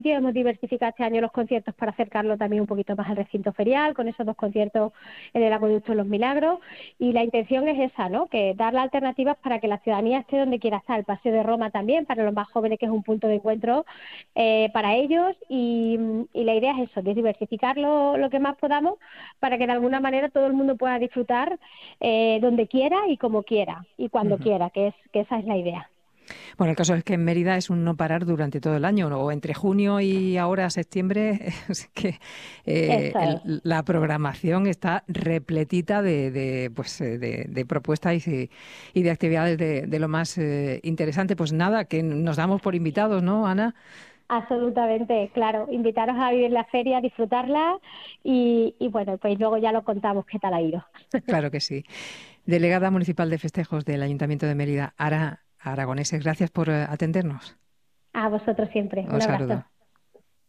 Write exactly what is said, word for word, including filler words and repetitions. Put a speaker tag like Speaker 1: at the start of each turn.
Speaker 1: hemos diversificado este año los conciertos para acercarlo también un poquito más al recinto ferial, con esos dos conciertos en el Acueducto de los Milagros, y la intención es esa, ¿no? Que dar las alternativas para que la ciudadanía esté donde quiera estar, el Paseo de Roma también, para los más jóvenes, que es un punto de encuentro eh, para ellos, y, y la idea es eso, de diversificar lo, lo que más podamos, para que de alguna manera todo el mundo pueda disfrutar eh, donde quiera y como quiera, y cuando
Speaker 2: Ujú.
Speaker 1: quiera, que es que esa es la idea.
Speaker 2: Bueno, el caso es que en Mérida es un no parar durante todo el año, ¿no? O entre junio y ahora septiembre, es que eh,
Speaker 1: Eso es.
Speaker 2: el- la programación está repletita de, de, pues, eh, de, de propuestas y, y de actividades de, de lo más eh, interesante. Pues nada, que nos damos por invitados, ¿no, Ana?
Speaker 1: Absolutamente, claro. Invitaros a vivir la feria, a disfrutarla y, y bueno, pues luego ya lo contamos qué tal ha ido.
Speaker 2: Claro que sí. Delegada Municipal de Festejos del Ayuntamiento de Mérida, Ara Aragoneses, gracias por eh, atendernos.
Speaker 1: A vosotros siempre.
Speaker 2: Un
Speaker 1: Un
Speaker 2: saludo.
Speaker 1: abrazo.